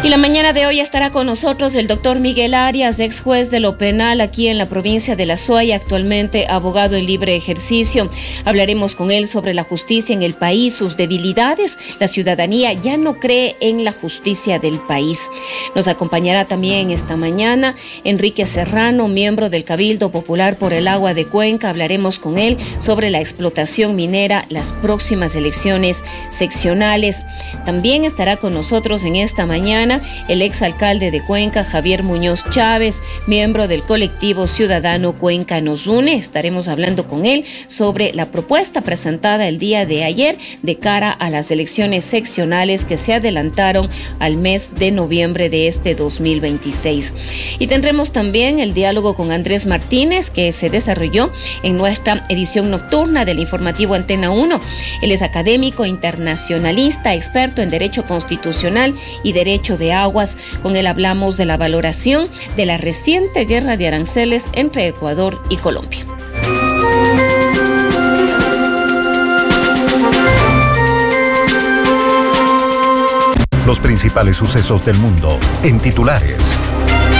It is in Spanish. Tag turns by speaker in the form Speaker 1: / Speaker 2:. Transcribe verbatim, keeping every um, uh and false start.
Speaker 1: Y la mañana de hoy estará con nosotros el doctor Miguel Arias, ex juez de lo penal aquí en la provincia de La Suay, actualmente abogado en libre ejercicio. Hablaremos con él sobre la justicia en el país, sus debilidades. La ciudadanía ya no cree en la justicia del país. Nos acompañará también esta mañana Enrique Serrano, miembro del Cabildo Popular por el Agua de Cuenca. Hablaremos con él sobre la explotación minera, las próximas elecciones seccionales. También estará con nosotros en esta mañana el exalcalde de Cuenca, Javier Muñoz Chávez, miembro del colectivo ciudadano Cuenca Nos Une. Estaremos hablando con él sobre la propuesta presentada el día de ayer de cara a las elecciones seccionales que se adelantaron al mes de noviembre de este dos mil veintiséis. Y tendremos también el diálogo con Andrés Martínez, que se desarrolló en nuestra edición nocturna del informativo Antena uno. Él es académico, internacionalista, experto en Derecho Constitucional y Derecho de Aguas. Con él hablamos de la valoración de la reciente guerra de aranceles entre Ecuador y Colombia.
Speaker 2: Los principales sucesos del mundo en titulares.